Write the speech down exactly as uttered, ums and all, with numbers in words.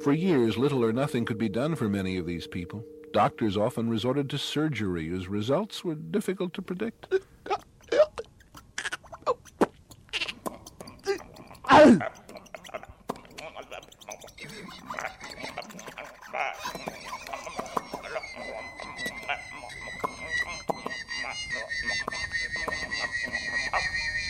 For years, little or nothing could be done for many of these people. Doctors often resorted to surgery, as results were difficult to predict.